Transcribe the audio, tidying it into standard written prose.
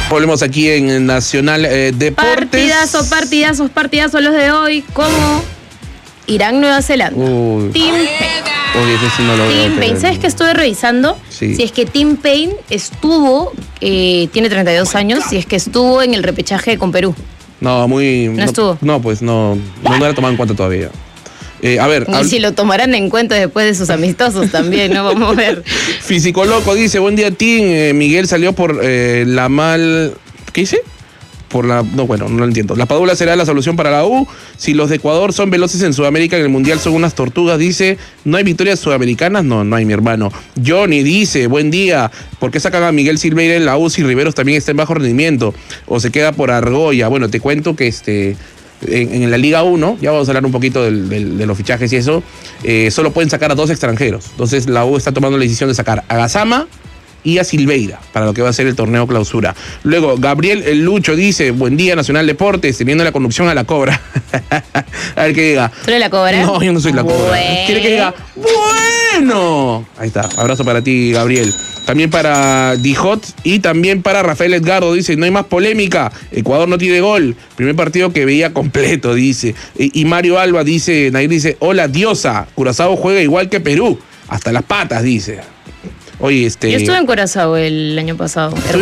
Volvemos aquí en Nacional Deportes. Partidazos los de hoy, como Irán-Nueva Zelanda. Tim Payne. Ese sí no lo veo. Tim Payne. ¿Sabes qué estuve revisando? Sí. Si es que Tim Payne estuvo, tiene 32 años, si es que estuvo en el repechaje con Perú. No, ¿No estuvo? No, pues no era tomado en cuenta todavía. A ver. Ni si lo tomarán en cuenta después de sus amistosos también, ¿no? Vamos a ver. Físico Loco dice, buen día, Tim. Miguel salió por la mal... ¿Qué dice? No lo entiendo. La Padula será la solución para la U. Si los de Ecuador son veloces en Sudamérica, en el Mundial son unas tortugas, dice. ¿No hay victorias sudamericanas? No hay, mi hermano. Johnny dice, buen día. ¿Por qué sacan a Miguel Silveira en la U si Riveros también está en bajo rendimiento? ¿O se queda por Argolla? Bueno, te cuento que en la Liga 1, ya vamos a hablar un poquito de los fichajes y eso, solo pueden sacar a 2 extranjeros. Entonces la U está tomando la decisión de sacar a Gazama y a Silveira para lo que va a ser el torneo clausura. Luego, Gabriel El Lucho dice, buen día, Nacional Deportes, teniendo la conducción a la Cobra. A ver qué diga. ¿Tú eres la Cobra? No, yo no soy la Cobra. Bueno. Quiere que diga, bueno. Ahí está, abrazo para ti, Gabriel. También para Dijot y también para Rafael Edgardo, dice, no hay más polémica, Ecuador no tiene gol, primer partido que veía completo, dice. Y Mario Alba dice, Nair dice, hola diosa, Curazao juega igual que Perú, hasta las patas, dice. Oye, Yo estuve en Curazao el año pasado.